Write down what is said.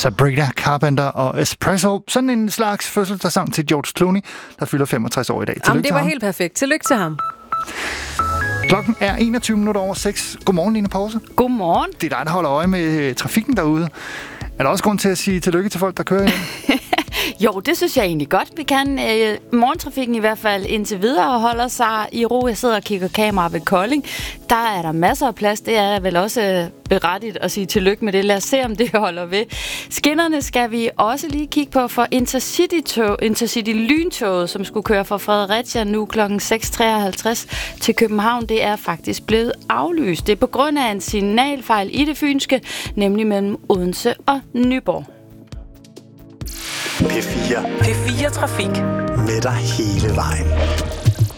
Sabrina Carpenter og Espresso. Sådan en slags fødselsdagssang til George Clooney, der fylder 65 år i dag. Jamen, det var helt perfekt. Tillykke til ham. Klokken er 21:21. Godmorgen, Line Poulsen. Godmorgen. Det er dig, der holder øje med trafikken derude. Er der også grund til at sige tillykke til folk, der kører hjem? Jo, det synes jeg egentlig godt, vi kan. Morgentrafikken i hvert fald indtil videre holder sig i ro. Jeg sidder og kigger kamera ved Kolding. Der er der masser af plads. Det er vel også berettigt at sige tillykke med det. Lad os se, om det holder ved. Skinnerne skal vi også lige kigge på for Intercity-lyntoget, som skulle køre fra Fredericia nu kl. 6.53 til København. Det er faktisk blevet aflyst. Det er på grund af en signalfejl i det fynske, nemlig mellem Odense og Nyborg. P4 Trafik. Med dig hele vejen.